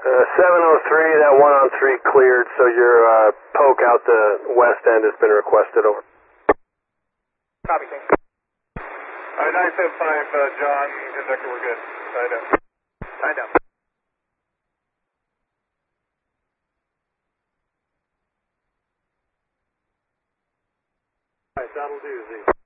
703, that 1 on 3 cleared, so your poke out the west end has been requested, over. Copy, King. Alright, 975, John, conductor, we're good. Tied up. Tied up. Alright, that'll do, Z.